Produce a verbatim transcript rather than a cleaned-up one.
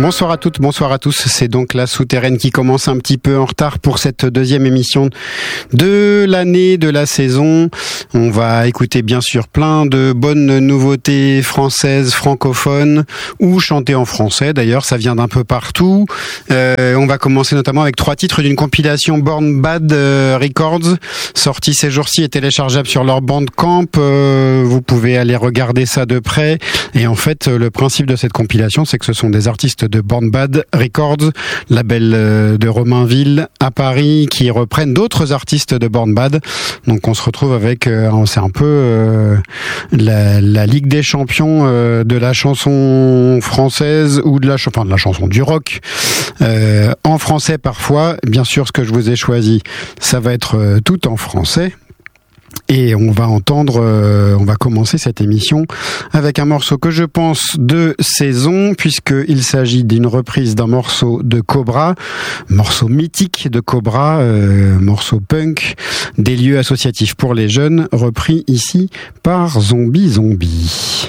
Bonsoir à toutes, bonsoir à tous. C'est donc la Souterraine qui commence un petit peu en retard pour cette deuxième émission de l'année, de la saison. On va écouter bien sûr plein de bonnes nouveautés françaises, francophones ou chantées en français. D'ailleurs, ça vient d'un peu partout. Euh, on va commencer notamment avec trois titres d'une compilation Born Bad euh, Records, sortie ces jours-ci et téléchargeable sur leur Bandcamp. Euh, vous pouvez aller regarder ça de près. Et en fait, le principe de cette compilation, c'est que ce sont des artistes de Born Bad Records, label de Romainville à Paris, qui reprennent d'autres artistes de Born Bad. Donc on se retrouve avec, euh, c'est un peu euh, la, la Ligue des champions euh, de la chanson française ou de la, enfin, de la chanson du rock euh, en français parfois. Bien sûr, ce que je vous ai choisi, ça va être euh, tout en français. Et on va entendre, euh, on va commencer cette émission avec un morceau que je pense de saison, puisqu'il s'agit d'une reprise d'un morceau de Cobra, morceau mythique de Cobra, euh, morceau punk, des lieux associatifs pour les jeunes, repris ici par Zombie Zombie.